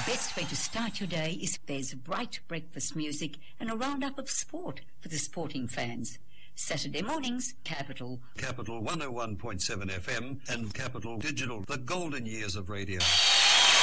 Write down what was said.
best way to start your day is there's bright breakfast music and a roundup of sport for the sporting fans. Saturday mornings, Capital 101.7 FM and Capital Digital, the golden years of radio.